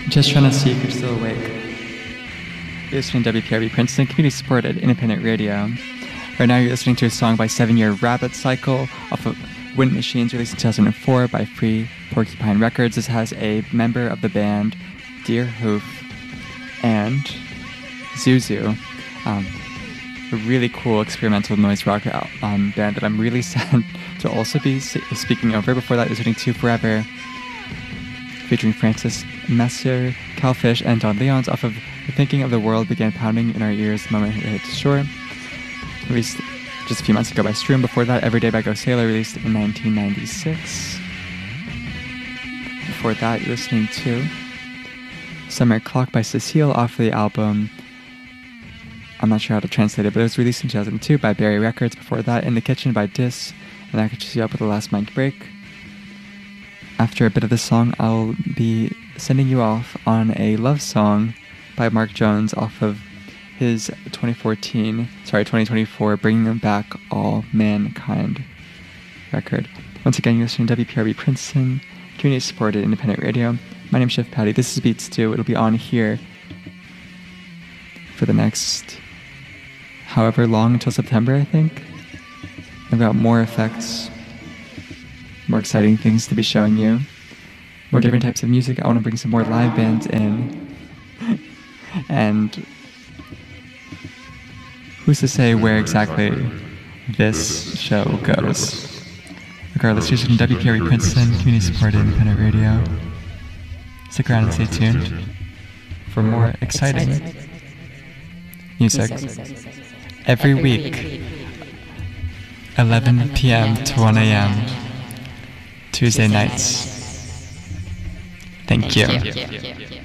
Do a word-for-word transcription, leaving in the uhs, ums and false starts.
Just trying to see if you're still awake. You're listening to W P R B Princeton, community-supported independent radio. Right now you're listening to a song by Seven Year Rabbit Cycle off of Wind Machines, released in two thousand four by Free Porcupine Records. This has a member of the band, Deer Hoof, and Zuzu. Um, a really cool experimental noise rock um, band that I'm really sad to also be speaking over. Before that, listening to Forever, featuring Francis Messer, Calfish, and Don Leons off of The Thinking of the World Began Pounding in Our Ears the Moment We Hit Shore, released just a few months ago by Stroom. Before that, Every Day by Go Sailor, released in nineteen ninety-six. Before that, you're listening to Summer Clock by Cecile off the album, I'm not sure how to translate it, but it was released in two thousand two by Barry Records. Before that, In the Kitchen by Dis, and that catches you up with the last mic break. After a bit of this song, I'll be sending you off on a love song by Mark Jones off of his twenty fourteen, sorry, twenty twenty-four Bringing Back All Mankind record. Once again, you're listening to W P R B Princeton, community-supported independent radio. My name's Chef Patty. This is Beats two. It'll be on here for the next however long until September, I think. I've got more effects, more exciting things to be showing you, more different types of music. I want to bring some more live bands in, and who's to say where exactly this show goes. Regardless, you're listening to W P R B Princeton, community-supported independent radio. Stick around and stay tuned for more exciting music every week, eleven p.m. to one a.m. Tuesday nights. Thank you.